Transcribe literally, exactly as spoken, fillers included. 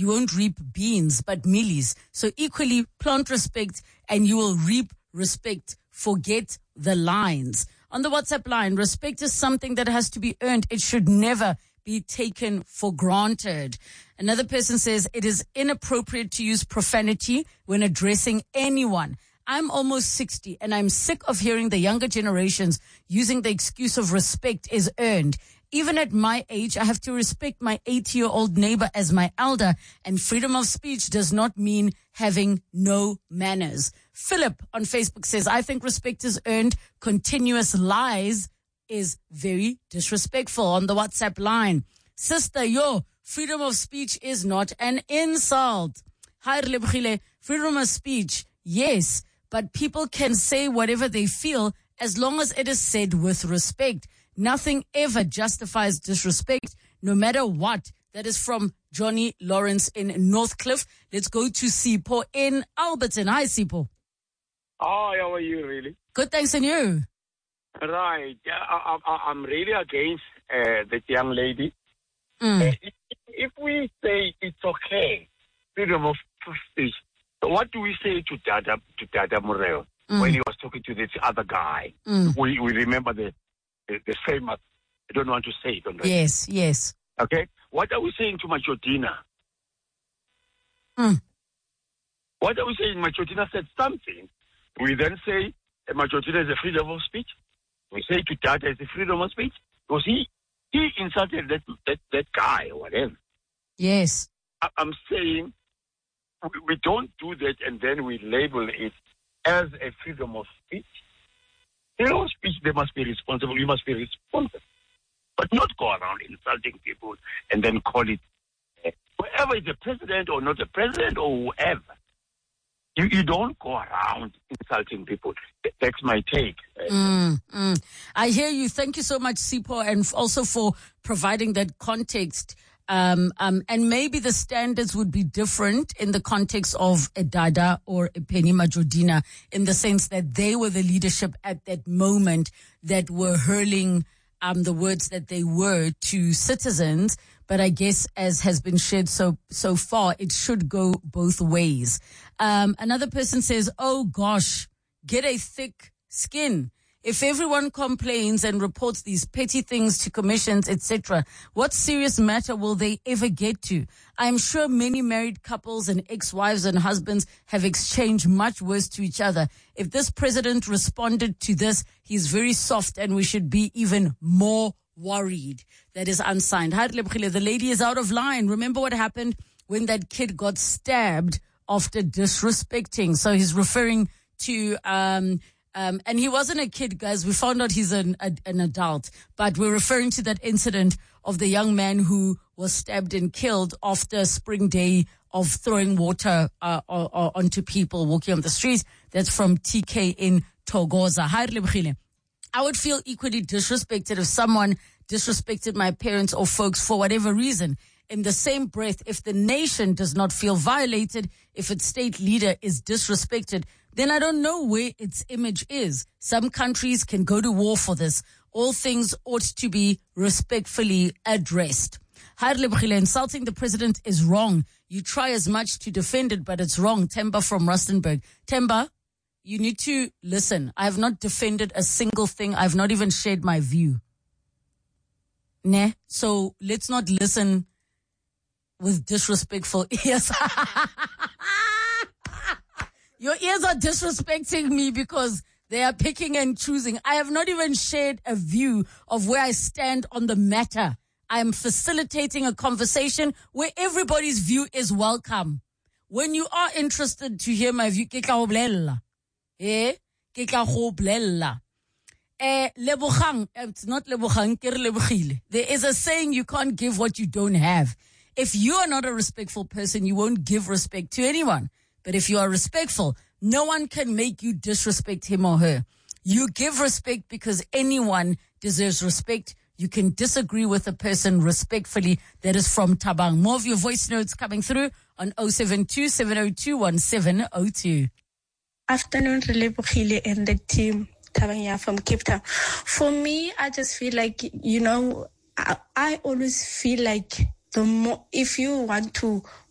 you won't reap beans, but mealies. So equally, plant respect and you will reap respect. Forget the lines. On the WhatsApp line, respect is something that has to be earned. It should never be taken for granted. Another person says it is inappropriate to use profanity when addressing anyone. I'm almost sixty and I'm sick of hearing the younger generations using the excuse of respect is earned. Even at my age, I have to respect my eighty-year-old neighbor as my elder, and freedom of speech does not mean having no manners. Philip on Facebook says, I think respect is earned. Continuous lies is very disrespectful. On the WhatsApp line, sister, yo, freedom of speech is not an insult. Hi, Relebogile, freedom of speech, yes, but people can say whatever they feel as long as it is said with respect. Nothing ever justifies disrespect, no matter what. That is from Johnny Lawrence in Northcliffe. Let's go to Sipho in Alberton. Hi, Sipho. Hi, how are you, really? Good, thanks, and you? Right. I, I, I'm really against uh, that young lady. Mm. Uh, if, if we say it's okay, freedom of speech, what do we say to Dada, to Dada Morel mm. when he was talking to this other guy? Mm. We, we remember the, the, the famous, I don't want to say it. Don't yes, I? yes. Okay. What are we saying to Majotina? Mm. What are we saying? Majotina said something. We then say uh, Majotina is a freedom of speech. We say to Dada is a freedom of speech because he he insulted that that, that guy or whatever. Yes. I, I'm saying we, we don't do that and then we label it as a freedom of speech. Freedom of speech, they must be responsible. You must be responsible. But not go around insulting people and then call it, uh, whoever is the president or not the president or whoever. You, you don't go around insulting people. That's my take. Mm, mm. I hear you. Thank you so much, Sipho, and also for providing that context. Um, um, and maybe the standards would be different in the context of a Dada or a Penny Majotina, in the sense that they were the leadership at that moment that were hurling um, the words that they were to citizens. But I guess, as has been shared so so far, it should go both ways. Um, another person says, oh gosh, get a thick skin. If everyone complains and reports these petty things to commissions, et cetera, what serious matter will they ever get to? I'm sure many married couples and ex-wives and husbands have exchanged much worse to each other. If this president responded to this, he's very soft and we should be even more worried. That is unsigned. The lady is out of line. Remember what happened when that kid got stabbed after disrespecting. So he's referring to, um, um, and he wasn't a kid, guys. We found out he's an, a, an adult, but we're referring to that incident of the young man who was stabbed and killed after spring day of throwing water uh, or, or onto people walking on the streets. That's from T K in Thokoza. I would feel equally disrespected if someone disrespected my parents or folks for whatever reason. In the same breath, if the nation does not feel violated, if its state leader is disrespected, then I don't know where its image is. Some countries can go to war for this. All things ought to be respectfully addressed. Insulting the president is wrong. You try as much to defend it, but it's wrong. Temba from Rustenburg. Temba, you need to listen. I have not defended a single thing. I've not even shared my view. Ne? So let's not listen with disrespectful ears. Your ears are disrespecting me because they are picking and choosing. I have not even shared a view of where I stand on the matter. I am facilitating a conversation where everybody's view is welcome. When you are interested to hear my view, ke tla go bolella. Eh? Ke tla go bolella. Eh, lebogang, it's not lebogang, ke re lebogile. There is a saying, you can't give what you don't have. If you are not a respectful person, you won't give respect to anyone. But if you are respectful, no one can make you disrespect him or her. You give respect because anyone deserves respect. You can disagree with a person respectfully. That is from Tabang. More of your voice notes coming through on oh seven two, seven oh two, one seven oh two. Afternoon, Relebogile and the team. Tabang from Cape Town. For me, I just feel like, you know, I, I always feel like the more, if you want to